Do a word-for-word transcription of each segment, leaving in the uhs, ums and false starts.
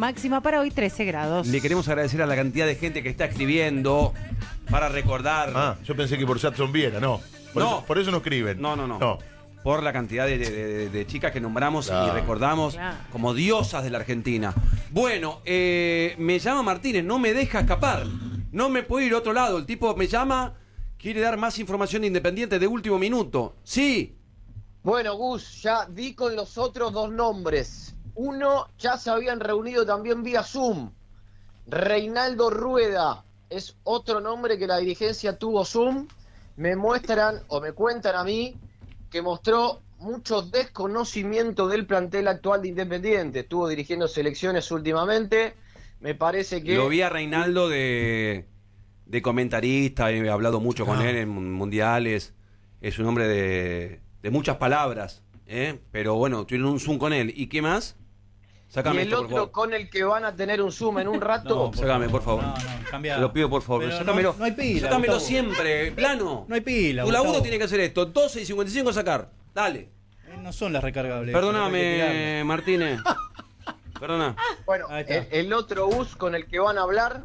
máxima para hoy trece grados. Le queremos agradecer a la cantidad de gente que está escribiendo para recordar. Ah, yo pensé que por Jackson Viera, no. Por, No. Eso, por eso no escriben. No, no, no. No. Por la cantidad de, de- de chicas que nombramos Claro. y recordamos Claro. como diosas de la Argentina. Bueno, eh, me llama Martínez, no me deja escapar. No me puedo ir a otro lado. El tipo me llama, quiere dar más información de Independiente de último minuto. Sí. Bueno, Gus, ya di con los otros dos nombres. Uno, ya se habían reunido también vía Zoom. Reinaldo Rueda es otro nombre que la dirigencia tuvo Zoom. Me muestran o me cuentan a mí que mostró mucho desconocimiento del plantel actual de Independiente. Estuvo dirigiendo selecciones últimamente. Me parece que... Lo vi a Reinaldo de, de comentarista, he hablado mucho con Ah. él en mundiales. Es un hombre de, de muchas palabras, ¿eh? Pero bueno, tuvieron un Zoom con él. ¿Y qué más? Y Sácame el esto, por otro favor. con el que van a tener un Zoom en un rato... por Sácame, por favor. No, no, cambia. Te lo pido, por favor. Pero Sácamelo. No, no hay pila. Sácamelo Gustavo. siempre, plano. No hay pila. Tu laburo Gustavo. tiene que hacer esto. doce y cincuenta y cinco sacar. Dale. Eh, No son las recargables. Hay que Perdóname, tirarlas. Martínez. Perdona. Bueno, Ahí está. el, el otro bus con el que van a hablar,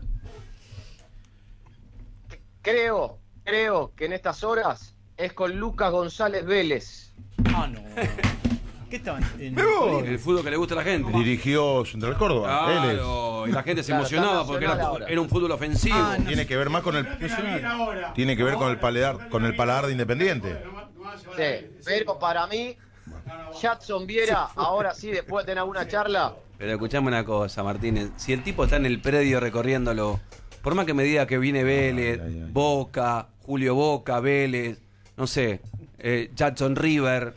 creo, creo que en estas horas es con Lucas González Vélez. Ah, no. ¿Qué estaban? En... El fútbol que le gusta a la gente. Dirigió Central Córdoba. Él es. Claro, y la gente se Claro, emocionaba está porque nacional era, ahora. era un fútbol ofensivo. Ah, no. Tiene que ver más con el. Tiene que ver con el paladar, con el paladar de Independiente. Sí, pero para mí, Jackson Viera, ahora sí, después de tener alguna charla, Pero escuchame una cosa, Martínez. Si el tipo está en el predio recorriéndolo, por más que me diga que viene Vélez, Ay, ay, ay. Boca, Julio Boca, Vélez, no sé, eh, Jackson River.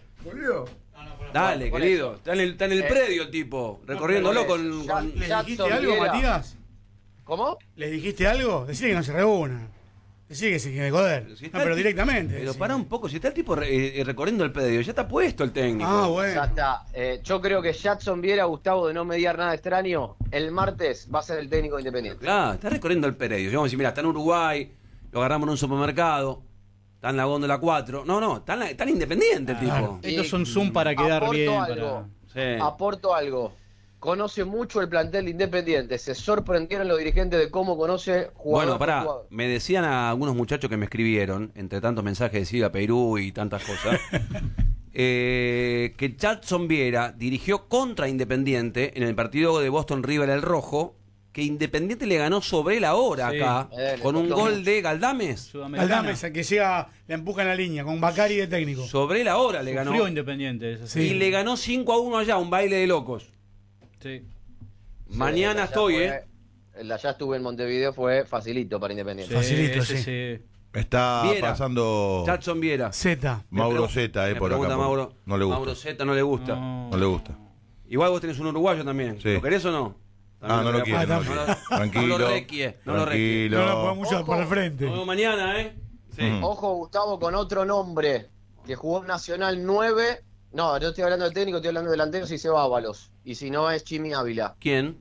Dale, Por querido. eso. Está en el, está en el Eh, predio el tipo, recorriéndolo por con, eso. con- Ya- ¿Les Jackson dijiste algo, Viera. Matías? ¿cómo? ¿Les dijiste algo? Decirle que no se reúnan. Decirle que se quiere joder. Si No, está pero el ti- directamente. Pero decile. pará un poco, si está el tipo re- eh, recorriendo el predio, ya está puesto el técnico. Ah, Ya bueno. está. Eh, yo creo que Jackson Viera, Gustavo, de no mediar nada extraño, el martes va a ser el técnico de Independiente. Claro, está recorriendo el predio. Yo vamos a decir, mira, está en Uruguay, lo agarramos en un supermercado, está en la góndola cuatro. No, no, está en, la- está en Independiente el tipo. Estos son Zoom para quedar Aporto bien. algo. Para... Sí. Aporto algo. Conoce mucho el plantel de Independiente. Se sorprendieron los dirigentes de cómo conoce jugador Bueno, por pará, jugador. me decían a algunos muchachos que me escribieron, entre tantos mensajes de Silvia Perú y tantas cosas, eh, que Jackson Viera dirigió contra Independiente en el partido de Boston River el Rojo, que Independiente le ganó sobre la hora Sí. acá, Eh, le con un costó gol mucho. de Galdames. Sudamericana. Aldame, esa que llega, la empuja en la línea, con Bacari de técnico. Sobre la hora le ganó. Sufrió Independiente. Es así. Y le ganó cinco a uno allá, un baile de locos. Sí. Mañana Sí, el de allá estoy, fue- ¿eh? El de allá estuve en Montevideo, fue facilito para Independiente. Facilito, ese sí. sí. Está Viera. pasando Jackson Viera. Z. Mauro Me pregu- Zeta, eh, me por acá. pregunta por- Mauro, No le gusta. Mauro Zeta no le gusta. No. No le gusta. Igual vos tenés un uruguayo también. Sí. ¿Lo querés o no? Ah, no lo quiere. Ah, No lo también. quiere. Tranquilo. No lo requie, no lo requie. No lo pongo Tranquilo. mucho por el frente. Nos vemos mañana, ¿eh? Sí. Mm. Ojo, Gustavo, con otro nombre que jugó en Nacional nueve. No, yo estoy hablando de técnico, estoy hablando de delanteros y se va Ábalos. Y si no es Jimmy Ávila. ¿Quién?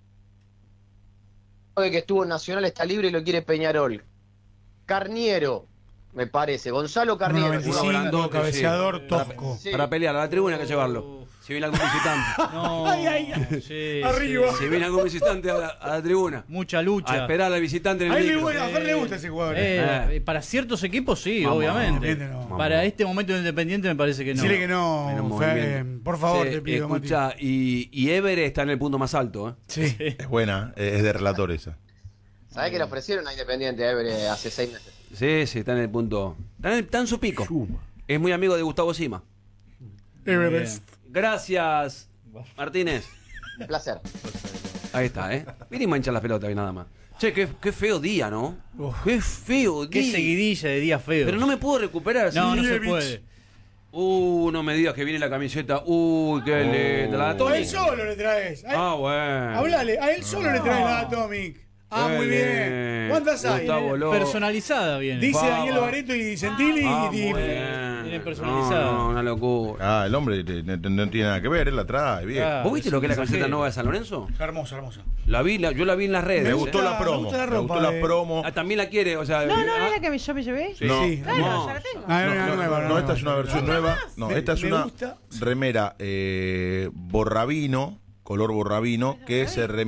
De que estuvo en Nacional está libre y lo quiere Peñarol. Carniero, me parece. Gonzalo Carniero. uno veinticinco, veinticinco, cabeceador, sí. tosco. Sí. Para pelear, a la tribuna hay que llevarlo. Si viene algún visitante. No. Ay, ay, ay. Sí, Arriba. sí. Si viene algún visitante a la, a la tribuna. Mucha A lucha. esperar al visitante en A el él le, micro. bueno, a Fer le gusta ese jugador. Eh, Eh. eh, para ciertos equipos sí, Vamos, obviamente. Independiente no. Para este momento de Independiente me parece que no. Decirle que Menos no, Fer, movimiento. por favor, Sí, te pido, Mati. escucha, y, y Ever está en el punto más alto, ¿eh? Sí. Es buena, eh, es de relator esa. ¿Sabés que le ofrecieron a Independiente a Évere hace seis meses? Sí, sí, está en el punto. Está en, el- está en su pico. Es muy amigo de Gustavo Sima. Everest. Gracias, Martínez. Un placer. Ahí está, ¿eh? Vinimos a hinchar las pelotas y nada más. Che, qué, qué feo día, ¿no? Uf. Qué feo día. Qué seguidilla de días feos. Pero no me puedo recuperar así. No, no se Lievich. puede. Uh, no me digas que viene la camiseta. Uy, qué linda. La A Atomic. él solo le traes. A él- Ah, bueno. Hablale, a él solo le traes la Atomic. Ah, Qué muy bien. bien. ¿Cuántas hay? Gustavo Ló. Personalizada viene. Dice Baba. Daniel Bareto y Centini Ah, y, y- muy bien. Viene personalizada. No, no, una locura. Ah, el hombre eh, no, no tiene nada que ver, él la trae, bien. Claro. ¿Vos viste lo que es la camiseta mensajero. nueva de San Lorenzo? Hermosa, hermosa. La vi, la- yo la vi en las redes. Me ¿eh? gustó la me promo. gusta la Me ropa gustó la de- promo. Ah, también la quiere, o sea. No, no, no ah, es la que me- yo me llevé. Sí. No. Sí. Claro, No. ya la tengo. Ah, no, No, no, no, nueva, no, no, esta es una versión ¿Otra nueva. más? No, Me- esta es me una gusta. remera eh, borrabino, color borrabino, que se